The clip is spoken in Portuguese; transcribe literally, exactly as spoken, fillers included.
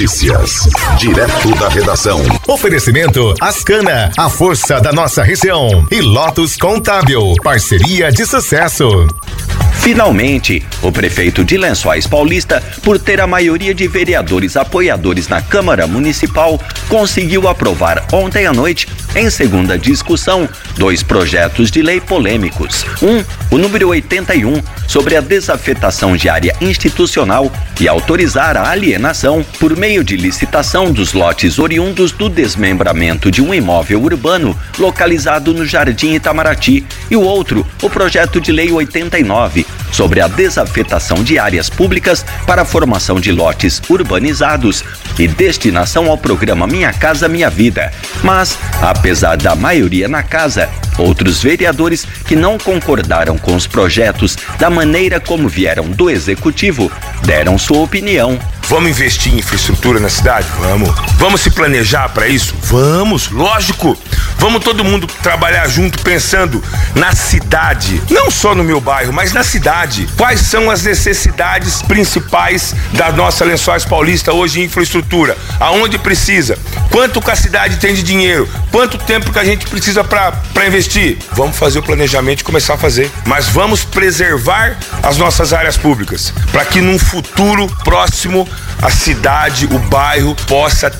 Notícias, direto da redação. Oferecimento Ascana, a força da nossa região. E Lotus Contábil, parceria de sucesso. Finalmente, o prefeito de Lençóis Paulista, por ter a maioria de vereadores apoiadores na Câmara Municipal, conseguiu aprovar ontem à noite, em segunda discussão, dois projetos de lei polêmicos. Um, o número oitenta e um, sobre a desafetação de área institucional e autorizar a alienação por meio de licitação dos lotes oriundos do desmembramento de um imóvel urbano localizado no Jardim Itamaraty. E o outro, o projeto de lei oitenta e nove, sobre a desafetação de áreas públicas para a formação de lotes urbanizados e destinação ao programa Minha Casa Minha Vida. Mas, apesar da maioria na casa, outros vereadores que não concordaram com os projetos da maneira como vieram do Executivo deram sua opinião. Vamos investir em infraestrutura na cidade? Vamos. Vamos se planejar para isso? Vamos, lógico. Vamos todo mundo trabalhar junto pensando na cidade, não só no meu bairro, mas na cidade. Quais são as necessidades principais da nossa Lençóis Paulista hoje em infraestrutura? Aonde precisa? Quanto que a cidade tem de dinheiro? Quanto tempo que a gente precisa para para investir? Vamos fazer o planejamento e começar a fazer. Mas vamos preservar as nossas áreas públicas para que num futuro próximo a cidade, o bairro possa ter